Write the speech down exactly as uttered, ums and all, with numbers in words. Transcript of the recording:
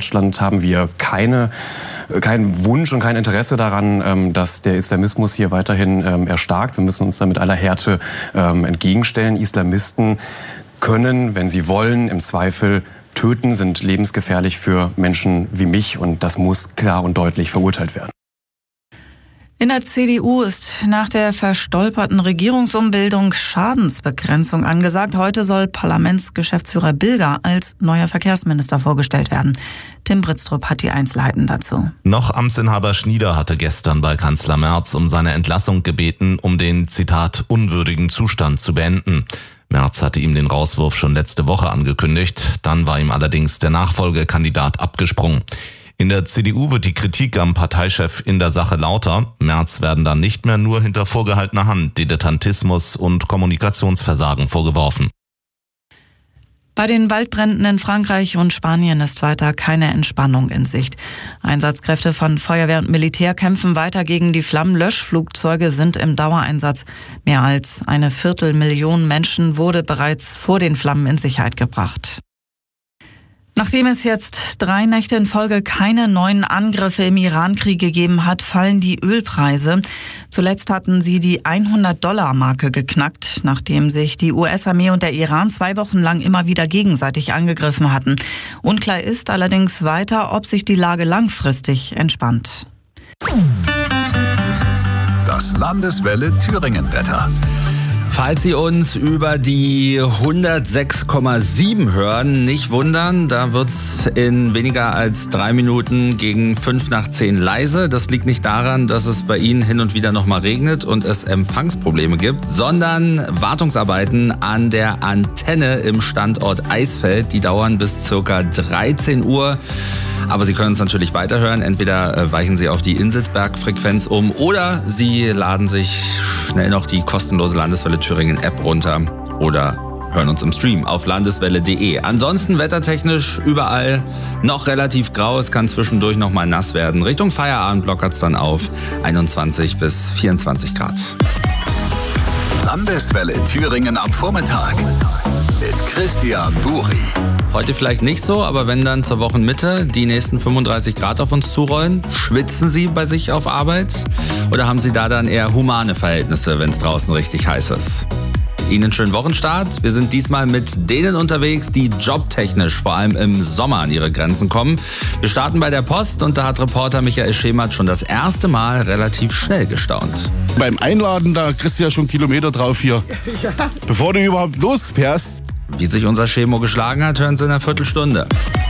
Deutschland haben wir keine, keinen Wunsch und kein Interesse daran, dass der Islamismus hier weiterhin erstarkt. Wir müssen uns da mit aller Härte entgegenstellen. Islamisten können, wenn sie wollen, im Zweifel töten, sind lebensgefährlich für Menschen wie mich und das muss klar und deutlich verurteilt werden. In der C D U ist nach der verstolperten Regierungsumbildung Schadensbegrenzung angesagt. Heute soll Parlamentsgeschäftsführer Bilger als neuer Verkehrsminister vorgestellt werden. Tim Britztrup hat die Einzelheiten dazu. Noch Amtsinhaber Schnieder hatte gestern bei Kanzler Merz um seine Entlassung gebeten, um den, Zitat, unwürdigen Zustand zu beenden. Merz hatte ihm den Rauswurf schon letzte Woche angekündigt. Dann war ihm allerdings der Nachfolgekandidat abgesprungen. In der C D U wird die Kritik am Parteichef in der Sache lauter. Merz werden dann nicht mehr nur hinter vorgehaltener Hand Dilettantismus und Kommunikationsversagen vorgeworfen. Bei den Waldbränden in Frankreich und Spanien ist weiter keine Entspannung in Sicht. Einsatzkräfte von Feuerwehr und Militär kämpfen weiter gegen die Flammen. Löschflugzeuge sind im Dauereinsatz. Mehr als eine Viertelmillion Menschen wurde bereits vor den Flammen in Sicherheit gebracht. Nachdem es jetzt drei Nächte in Folge keine neuen Angriffe im Iran-Krieg gegeben hat, fallen die Ölpreise. Zuletzt hatten sie die hundert-Dollar-Marke geknackt, nachdem sich die U S-Armee und der Iran zwei Wochen lang immer wieder gegenseitig angegriffen hatten. Unklar ist allerdings weiter, ob sich die Lage langfristig entspannt. Das Landeswelle Thüringen-Wetter. Falls Sie uns über die hundertsechs Komma sieben hören, nicht wundern, da wird's in weniger als drei Minuten gegen fünf nach zehn leise. Das liegt nicht daran, dass es bei Ihnen hin und wieder noch mal regnet und es Empfangsprobleme gibt, sondern Wartungsarbeiten an der Antenne im Standort Eisfeld. Die dauern bis circa dreizehn Uhr. Aber Sie können uns natürlich weiterhören. Entweder weichen Sie auf die Inselsberg-Frequenz um oder Sie laden sich schnell noch die kostenlose Landeswelle Thüringen App runter oder hören uns im Stream auf landeswelle punkt de. Ansonsten wettertechnisch überall noch relativ grau. Es kann zwischendurch noch mal nass werden. Richtung Feierabend lockert es dann auf einundzwanzig bis vierundzwanzig Grad. Landeswelle Thüringen am Vormittag mit Christian Buri. Heute vielleicht nicht so, aber wenn dann zur Wochenmitte die nächsten fünfunddreißig Grad auf uns zurollen, schwitzen Sie bei sich auf Arbeit? Oder haben Sie da dann eher humane Verhältnisse, wenn es draußen richtig heiß ist? Ihnen einen schönen Wochenstart. Wir sind diesmal mit denen unterwegs, die jobtechnisch vor allem im Sommer an ihre Grenzen kommen. Wir starten bei der Post und da hat Reporter Michael Schemert schon das erste Mal relativ schnell gestaunt. Beim Einladen, da kriegst du ja schon Kilometer drauf hier. Ja. Bevor du überhaupt losfährst. Wie sich unser Chemo geschlagen hat, hören Sie in einer Viertelstunde.